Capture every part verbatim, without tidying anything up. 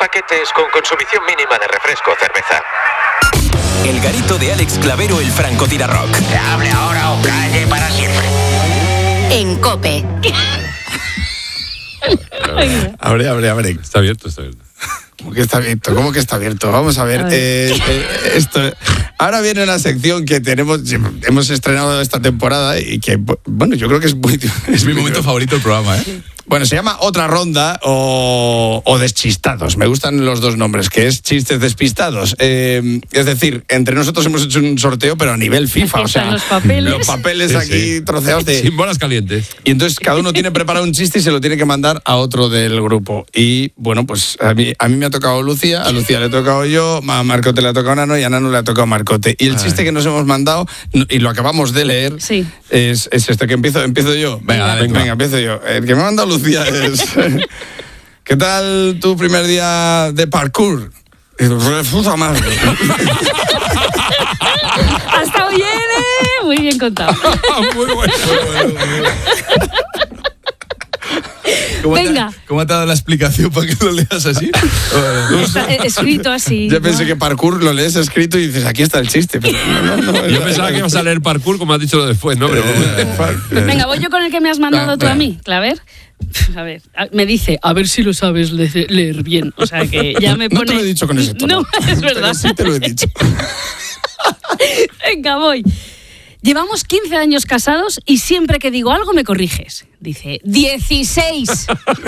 paquetes con consumición mínima de refresco o cerveza. El garito de Alex Clavero, el francotirarrock. Hable ahora o calle para siempre. En COPE. Abre, abre, abre. Está abierto, está abierto. ¿Cómo que está abierto? ¿Cómo que está abierto? Vamos a ver. A ver. Eh, eh, esto, ahora viene una sección que tenemos, hemos estrenado esta temporada y que, bueno, yo creo que es muy... Es mi momento favorito del programa, ¿eh? Bueno, se llama Otra Ronda o, o Deschistados. Me gustan los dos nombres, que es Chistes Despistados. Eh, es decir, entre nosotros hemos hecho un sorteo, pero a nivel FIFA. Aquí O sea, están los papeles. los papeles Sí, aquí sí. troceados de... Sin bolas calientes. Y entonces cada uno tiene preparado un chiste y se lo tiene que mandar a otro del grupo. Y bueno, pues a mí, a mí me ha tocado Lucía, a Lucía le he tocado yo, a Marcote le ha tocado Nano y a Nano le ha tocado Marcote. Y el chiste que nos hemos mandado, y lo acabamos de leer, Sí. es, es este que empiezo, empiezo yo. Venga, dale, venga, venga. empiezo yo. El que me ha mandado Lucía es... ¿Qué tal tu primer día de parkour? Y dice, "Puta madre". Ha estado bien, ¿eh? Muy bien contado. Muy bueno. ¿Cómo Venga. Te, ¿Cómo te ha dado la explicación para que lo leas así? Está escrito así. Yo ¿no? pensé que parkour lo lees escrito y dices, aquí está el chiste. Pero no, no, no, Yo era- pensaba era- que ibas a leer parkour, como has dicho lo después, ¿no? Pero Venga, voy yo con el que me has mandado tú a mí, Claver. A ver, a- me dice, a ver si lo sabes le- leer bien. O sea que ya me No pone... te lo he dicho con ese tono. No, es verdad. Pero sí te lo he dicho. Venga, voy. Llevamos quince años casados y siempre que digo algo me corriges. Dice, dieciséis.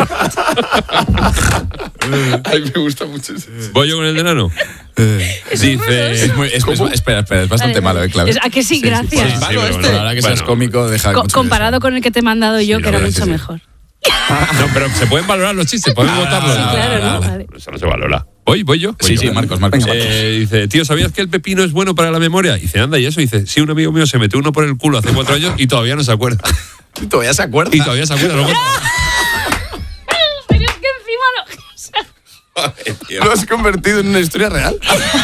Ay, me gusta mucho ese. voy yo con el de Nano. Dice... Es muy, es, es- espera, espera, es bastante Vale, malo, ¿eh, Clave? es- ¿a que sí? Gracias. Sí, sí, pero pero bueno, la verdad que seas bueno. cómico, deja Co- mucho comparado de con el que te he mandado yo, Sí, que la era verdad, mucho sí, sí. mejor. No, pero se pueden valorar los chistes, podemos votarlos. Sí, claro, ¿no? Vale. Eso no se valora. ¿Voy? ¿Voy yo? Voy Sí, yo. sí, Marcos, Marcos. Eh, dice, tío, ¿sabías que el pepino es bueno para la memoria? Dice, anda, ¿y eso? Dice, sí, un amigo mío se metió uno por el culo hace cuatro años y todavía no se acuerda. eso. ¿Todavía se acuerda? Y todavía se acuerda. Luego... Pero es que encima no... ¿Lo has convertido en una historia real?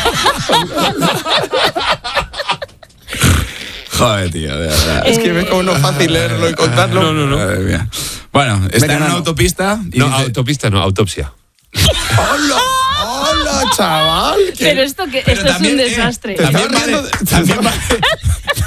Joder, tío, de verdad. Es que ve como no es fácil leerlo y contarlo. No, no, no. Madre mía. Bueno, está Venga, en una Nano. autopista y No, dice- autopista no, autopsia. ¡Hola! ¡Hola, chaval! Pero esto, que, Pero esto también, es un eh, desastre. te- También Estás vale, riendo- también vale,